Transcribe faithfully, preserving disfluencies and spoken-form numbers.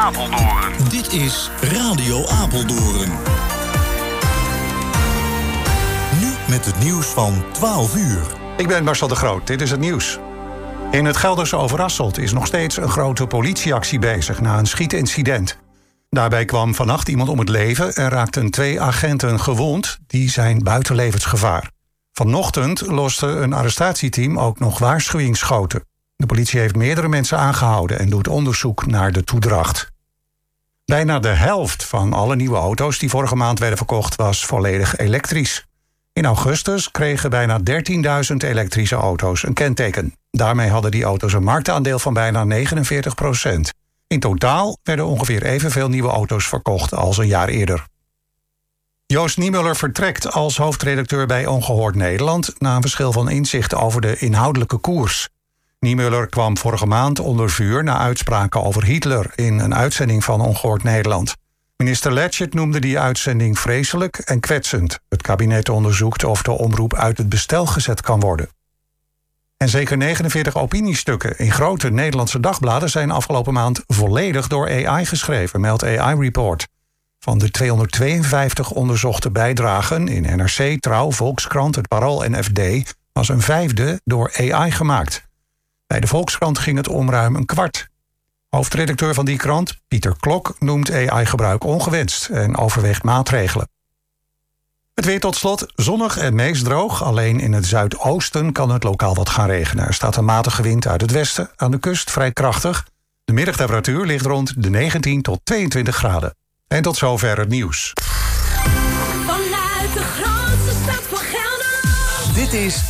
Apeldoorn. Dit is Radio Apeldoorn. Nu met het nieuws van twaalf uur. Ik ben Marcel de Groot, dit is het nieuws. In het Gelderse Overasselt is nog steeds een grote politieactie bezig na een schietincident. Daarbij kwam vannacht iemand om het leven en raakten twee agenten gewond. Die zijn buiten levensgevaar. Vanochtend loste een arrestatieteam ook nog waarschuwingsschoten. De politie heeft meerdere mensen aangehouden en doet onderzoek naar de toedracht. Bijna de helft van alle nieuwe auto's die vorige maand werden verkocht was volledig elektrisch. In augustus kregen bijna dertienduizend elektrische auto's een kenteken. Daarmee hadden die auto's een marktaandeel van bijna negenenveertig procent. In totaal werden ongeveer evenveel nieuwe auto's verkocht als een jaar eerder. Joost Niemuller vertrekt als hoofdredacteur bij Ongehoord Nederland na een verschil van inzicht over de inhoudelijke koers. Niemuller kwam vorige maand onder vuur na uitspraken over Hitler in een uitzending van Ongehoord Nederland. Minister Leggett noemde die uitzending vreselijk en kwetsend. Het kabinet onderzoekt of de omroep uit het bestel gezet kan worden. En zeker negenenveertig opiniestukken in grote Nederlandse dagbladen zijn afgelopen maand volledig door A I geschreven, meldt A I Report. Van de tweehonderdtweeënvijftig onderzochte bijdragen in N R C, Trouw, Volkskrant, Het Parool en F D was een vijfde door A I gemaakt. Bij de Volkskrant ging het om ruim een kwart. Hoofdredacteur van die krant, Pieter Klok, noemt A I-gebruik ongewenst en overweegt maatregelen. Het weer tot slot, zonnig en meest droog. Alleen in het zuidoosten kan het lokaal wat gaan regenen. Er staat een matige wind uit het westen, aan de kust vrij krachtig. De middagtemperatuur ligt rond de negentien tot tweeëntwintig graden. En tot zover het nieuws. Vanuit de grootste stad van Gelderland. Dit is